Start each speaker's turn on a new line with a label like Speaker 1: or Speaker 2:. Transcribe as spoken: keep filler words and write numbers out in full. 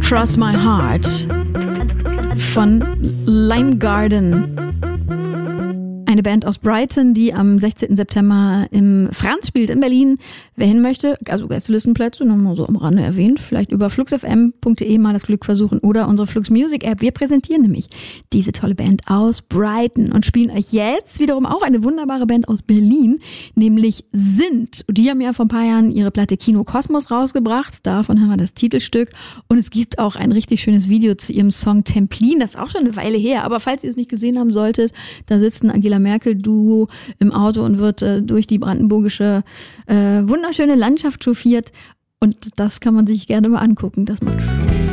Speaker 1: Cross My Heart von Lime Garden. Eine Band aus Brighton, die am sechzehnten September im Franz spielt in Berlin. Wer hin möchte, also Gästelistenplätze, nochmal so am Rande erwähnt, vielleicht über flux f m punkt d e mal das Glück versuchen oder unsere Flux Music App. Wir präsentieren nämlich diese tolle Band aus Brighton und spielen euch jetzt wiederum auch eine wunderbare Band aus Berlin, nämlich Sind. Die haben ja vor ein paar Jahren ihre Platte Kino Kosmos rausgebracht. Davon haben wir das Titelstück. Und es gibt auch ein richtig schönes Video zu ihrem Song Templin. Das ist auch schon eine Weile her. Aber falls ihr es nicht gesehen haben solltet, da sitzen Angela Merkel-Duo im Auto und wird äh, durch die brandenburgische äh, wunderschöne Landschaft chauffiert. Und das kann man sich gerne mal angucken. Das macht